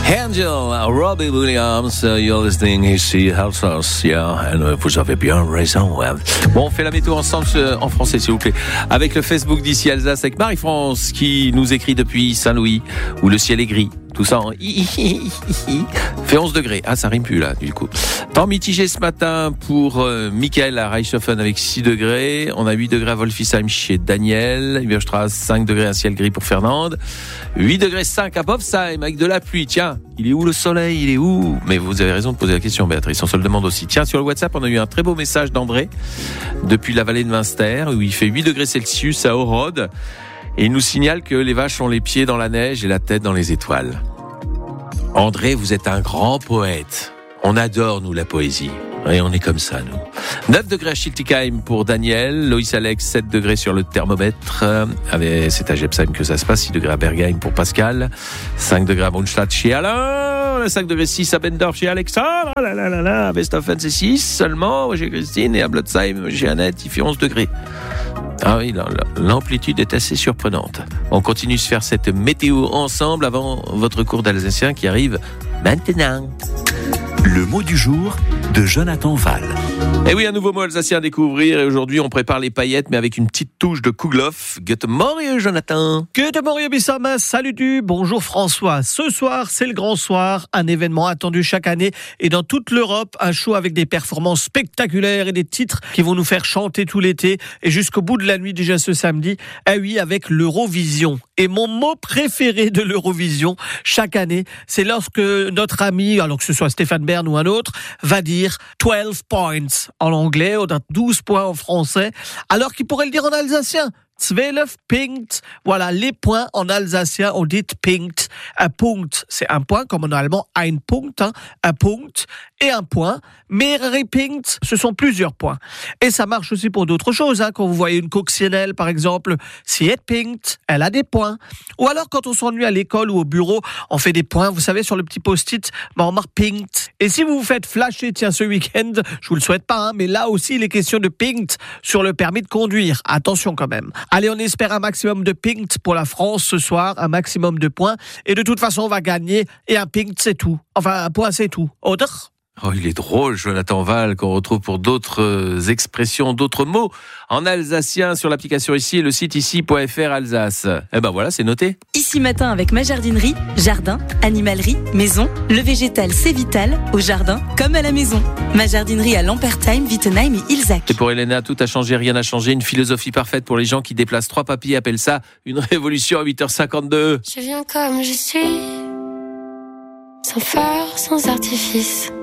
Angel, Robbie Williams, you're listening ici, House House, yeah, and vous avez bien raison. Ouais. Bon, on fait la météo ensemble en français, s'il vous plaît, avec le Facebook d'ici Alsace, avec Marie-France qui nous écrit depuis Saint-Louis, où le ciel est gris. Tout ça en fait 11 degrés. Ah, ça rime plus là, du coup. Temps mitigé ce matin pour Michael à Reichshofen avec 6 degrés. On a 8 degrés à Wolfisheim chez Daniel. Iberstrasse, 5 degrés, un ciel gris pour Fernande. 8 degrés 5 à Bobsheim avec de la pluie. Tiens, il est où le soleil? Il est où? Mais vous avez raison de poser la question, Béatrice. On se le demande aussi. Tiens, sur le WhatsApp, on a eu un très beau message d'André depuis la vallée de Münster où il fait 8 degrés Celsius à Orode. Et il nous signale que les vaches ont les pieds dans la neige et la tête dans les étoiles. André, vous êtes un grand poète. On adore, nous, la poésie. Et on est comme ça, nous. 9 degrés à Schiltigheim pour Daniel. Loïs Alex, 7 degrés sur le thermomètre. C'est à Jepsheim que ça se passe. 6 degrés à Bergheim pour Pascal. 5 degrés à Mondstadt chez Alain. 5 degrés 6 à Bendorf chez Alexandre. À Westhofen, c'est 6 seulement. Chez Christine. Et à Blotzheim, chez Annette, il fait 11 degrés. Ah oui, l'amplitude est assez surprenante. On continue de se faire cette météo ensemble avant votre cours d'alsacien qui arrive maintenant. Le mot du jour de Jonathan Val. Et oui, un nouveau mot alsacien à découvrir. Et aujourd'hui, on prépare les paillettes, mais avec une petite touche de Kugloff. Gute Morgen, Jonathan. Gute Morgen, Bissam. Salut du. Bonjour, François. Ce soir, c'est le grand soir. Un événement attendu chaque année. Et dans toute l'Europe, un show avec des performances spectaculaires et des titres qui vont nous faire chanter tout l'été. Et jusqu'au bout de la nuit, déjà ce samedi. Ah oui, avec l'Eurovision. Et mon mot préféré de l'Eurovision, chaque année, c'est lorsque notre ami, alors que ce soit Stéphane Bern ou un autre, va dire 12 points en anglais, ou 12 points en français, alors qu'il pourrait le dire en alsacien. 12 Punkt. Voilà, les points en alsacien, on dit Punkt. Un punkt, c'est un point, comme en allemand, ein Punkt, un punkt et un point. Mehrere Punkt, ce sont plusieurs points. Et ça marche aussi pour d'autres choses, quand vous voyez une coccinelle, par exemple, sie hat Punkt, elle a des points. Ou alors, quand on s'ennuie à l'école ou au bureau, on fait des points, vous savez, sur le petit post-it, on marque Punkt. Et si vous vous faites flasher, tiens, ce week-end, je vous le souhaite pas, mais là aussi, il est question de Punkt sur le permis de conduire. Attention quand même. Allez, on espère un maximum de Punkt pour la France ce soir, un maximum de points. Et de toute façon, on va gagner. Et un Punkt, c'est tout. Enfin, un point, c'est tout. Oder? Oh, il est drôle, Jonathan Val, qu'on retrouve pour d'autres expressions, d'autres mots en alsacien sur l'application ici et le site ici.fr Alsace. Eh ben voilà, c'est noté. Ici matin avec ma jardinerie, jardin, animalerie, maison, le végétal c'est vital, au jardin comme à la maison. Ma jardinerie à Lampertheim, Wittenheim et Ilzach. Et pour Elena, tout a changé, rien n'a changé. Une philosophie parfaite pour les gens qui déplacent 3 papiers, appellent ça une révolution à 8h52. Je viens comme je suis, sans phare, sans artifice.